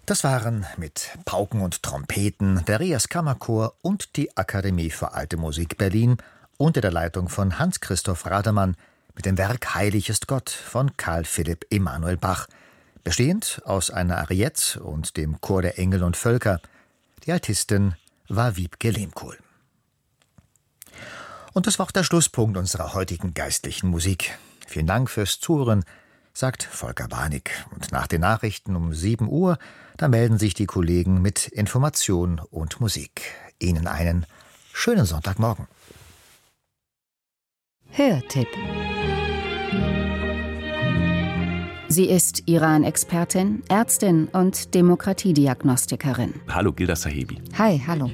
Das waren mit Pauken und Trompeten der Rias Kammerchor und die Akademie für Alte Musik Berlin unter der Leitung von Hans-Christoph Radermann mit dem Werk Heilig ist Gott von Karl Philipp Emanuel Bach, bestehend aus einer Ariette und dem Chor der Engel und Völker. Die Altistin war Wiebke Lehmkuhl. Und das war auch der Schlusspunkt unserer heutigen geistlichen Musik. Vielen Dank fürs Zuhören, sagt Volker Warnig. Und nach den Nachrichten um 7 Uhr, da melden sich die Kollegen mit Information und Musik. Ihnen einen schönen Sonntagmorgen. Hörtipp. Sie ist Iran-Expertin, Ärztin und Demokratiediagnostikerin. Hallo, Gilda Sahebi. Hi, hallo.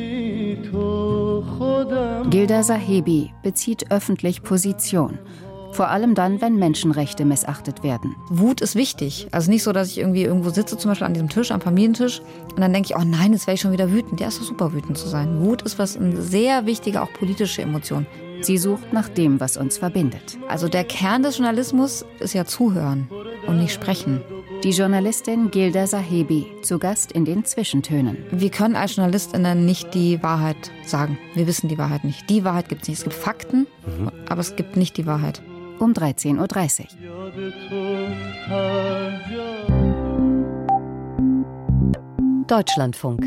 Gilda Sahebi bezieht öffentlich Position. Vor allem dann, wenn Menschenrechte missachtet werden. Wut ist wichtig. Also nicht so, dass ich irgendwie irgendwo sitze, zum Beispiel an diesem Tisch, am Familientisch, und dann denke ich, oh nein, jetzt wäre ich schon wieder wütend. Ja, ist doch super, wütend zu sein. Wut ist eine sehr wichtige, auch politische Emotion. Sie sucht nach dem, was uns verbindet. Also der Kern des Journalismus ist ja zuhören und nicht sprechen. Die Journalistin Gilda Sahebi, zu Gast in den Zwischentönen. Wir können als JournalistInnen nicht die Wahrheit sagen. Wir wissen die Wahrheit nicht. Die Wahrheit gibt es nicht. Es gibt Fakten, aber es gibt nicht die Wahrheit. Um 13.30 Uhr. Deutschlandfunk.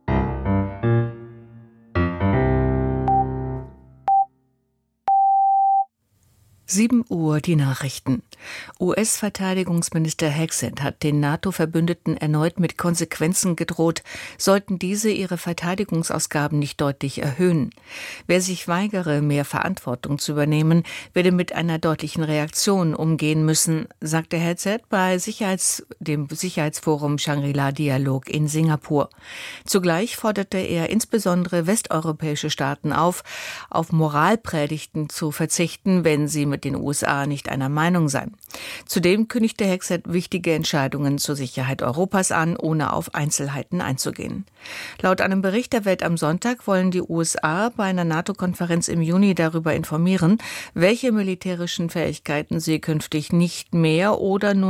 7 Uhr die Nachrichten. US-Verteidigungsminister Hegseth hat den NATO-Verbündeten erneut mit Konsequenzen gedroht, sollten diese ihre Verteidigungsausgaben nicht deutlich erhöhen. Wer sich weigere, mehr Verantwortung zu übernehmen, werde mit einer deutlichen Reaktion umgehen müssen, sagte Hegseth bei dem Sicherheitsforum Shangri-La-Dialog in Singapur. Zugleich forderte er insbesondere westeuropäische Staaten auf Moralpredigten zu verzichten, wenn sie mit den USA nicht einer Meinung seien. Zudem kündigte Hegseth wichtige Entscheidungen zur Sicherheit Europas an, ohne auf Einzelheiten einzugehen. Laut einem Bericht der Welt am Sonntag wollen die USA bei einer NATO-Konferenz im Juni darüber informieren, welche militärischen Fähigkeiten sie künftig nicht mehr oder nur